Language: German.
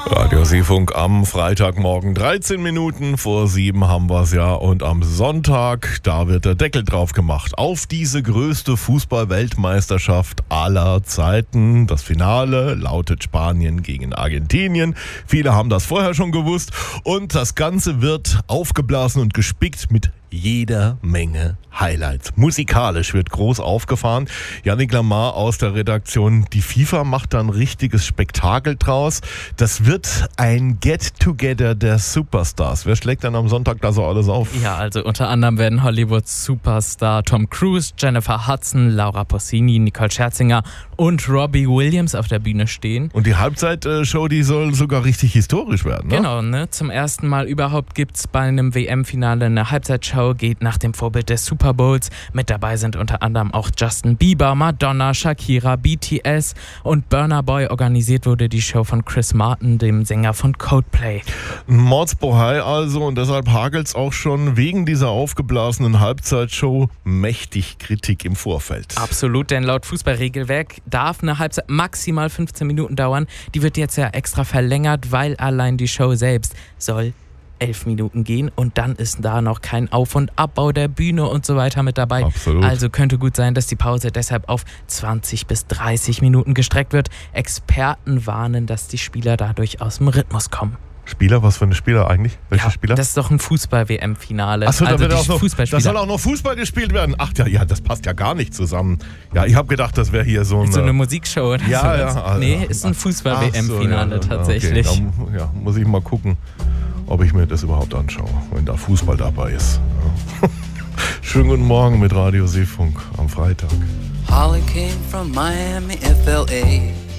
Radio Seefunk am Freitagmorgen, 13 Minuten vor 7 haben wir es ja. Und am Sonntag, da wird der Deckel drauf gemacht auf diese größte Fußball-Weltmeisterschaft aller Zeiten. Das Finale lautet Spanien gegen Argentinien. Viele haben das vorher schon gewusst. Und das Ganze wird aufgeblasen und gespickt mit jeder Menge Highlights. Musikalisch wird groß aufgefahren. Yannick Lamar aus der Redaktion. Die FIFA macht da ein richtiges Spektakel draus. Das wird ein Get-Together der Superstars. Wer schlägt dann am Sonntag da so alles auf? Ja, also unter anderem werden Hollywood-Superstar Tom Cruise, Jennifer Hudson, Laura Pausini, Nicole Scherzinger und Robbie Williams auf der Bühne stehen. Und die Halbzeitshow, die soll sogar richtig historisch werden, ne? Genau, ne? Zum ersten Mal überhaupt gibt es bei einem WM-Finale eine Halbzeitshow, geht nach dem Vorbild des Super Bowls. Mit dabei sind unter anderem auch Justin Bieber, Madonna, Shakira, BTS und Burna Boy. Organisiert wurde die Show von Chris Martin, dem Sänger von Coldplay. Mordsbohai also, und deshalb hagelt's auch schon wegen dieser aufgeblasenen Halbzeitshow mächtig Kritik im Vorfeld. Absolut, denn laut Fußballregelwerk darf eine Halbzeit maximal 15 Minuten dauern. Die wird jetzt ja extra verlängert, weil allein die Show selbst soll 11 Minuten gehen und dann ist da noch kein Auf- und Abbau der Bühne und so weiter mit dabei. Absolut. Also könnte gut sein, dass die Pause deshalb auf 20 bis 30 Minuten gestreckt wird. Experten warnen, dass die Spieler dadurch aus dem Rhythmus kommen. Spieler? Was für eine Spieler eigentlich? Welche Ja, Spieler? das ist doch ein Fußball-WM-Finale. Achso, also da die Fußballspieler. soll auch noch Fußball gespielt werden. Ach ja, das passt ja gar nicht zusammen. Ja, ich habe gedacht, das wäre hier so eine Musikshow oder ja, sowas. Ja, nee, ist ein Fußball-WM-Finale tatsächlich. Okay. Da muss ich mal gucken, ob ich mir das überhaupt anschaue, wenn da Fußball dabei ist. Ja. Schönen guten Morgen mit Radio Seefunk am Freitag. Holly came from Miami, FLA.